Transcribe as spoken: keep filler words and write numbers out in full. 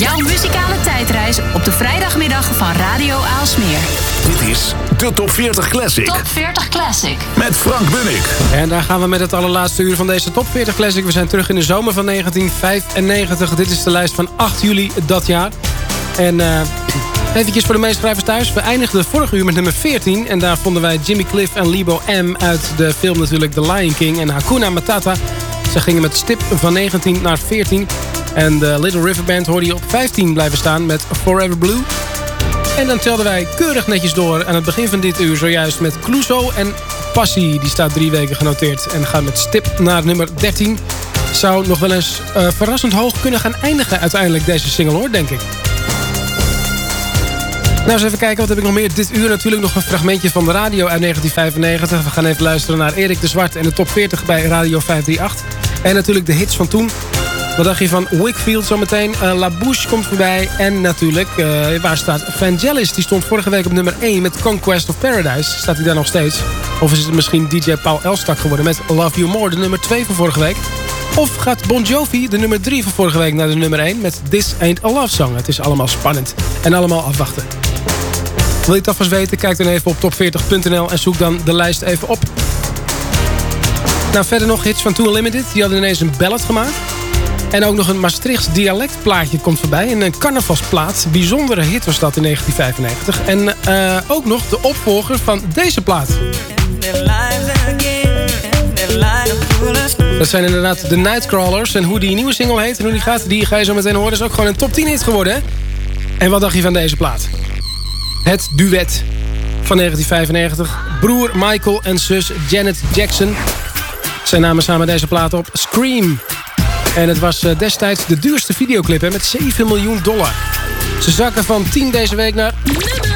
Jouw muzikale tijdreis op de vrijdagmiddag van Radio Aalsmeer. Dit is de Top veertig Classic. Top veertig Classic. Met Frank Bunnik. En daar gaan we met het allerlaatste uur van deze Top veertig Classic. We zijn terug in de zomer van negentien vijfennegentig. Dit is de lijst van acht juli dat jaar. En uh, eventjes voor de meeschrijvers thuis. We eindigden vorige uur met nummer veertien. En daar vonden wij Jimmy Cliff en Lebo M. uit de film natuurlijk The Lion King en Hakuna Matata. Ze gingen met stip van negentien naar veertien. En de Little River Band hoorde je op vijftien blijven staan met Forever Blue. En dan telden wij keurig netjes door aan het begin van dit uur zojuist met Clouseau en Passie. Die staat drie weken genoteerd en gaat met stip naar nummer dertien. Zou nog wel eens uh, verrassend hoog kunnen gaan eindigen uiteindelijk deze single hoor, denk ik. Nou, eens even kijken, wat heb ik nog meer? Dit uur natuurlijk nog een fragmentje van de radio uit negentien vijfennegentig. We gaan even luisteren naar Erik de Zwart en de top veertig bij Radio vijfhonderdachtendertig. En natuurlijk de hits van toen. Wat dacht je van Wakefield zometeen? Uh, La Bouche komt voorbij. En natuurlijk, uh, waar staat Vangelis? Die stond vorige week op nummer één met Conquest of Paradise. Staat hij daar nog steeds? Of is het misschien D J Paul Elstak geworden met Love You More, de nummer twee van vorige week? Of gaat Bon Jovi, de nummer drie van vorige week, naar de nummer één met This Ain't a Love Song? Het is allemaal spannend. En allemaal afwachten. Wil je het alvast weten? Kijk dan even op top veertig punt n l en zoek dan de lijst even op. Nou, verder nog hits van Too Unlimited. Die hadden ineens een ballad gemaakt. En ook nog een Maastrichts dialectplaatje komt voorbij. En een carnavalsplaat. Bijzondere hit was dat in negentien vijfennegentig. En uh, ook nog de opvolger van deze plaat. Dat zijn inderdaad de Nightcrawlers. En hoe die nieuwe single heet en hoe die gaat, die ga je zo meteen horen. Dat is ook gewoon een top tien hit geworden, hè? En wat dacht je van deze plaat? Het duet van negentien vijfennegentig. Broer Michael en zus Janet Jackson. Zij namen samen deze plaat op. Scream. En het was destijds de duurste videoclip hè, met zeven miljoen dollar. Ze zakken van tien deze week naar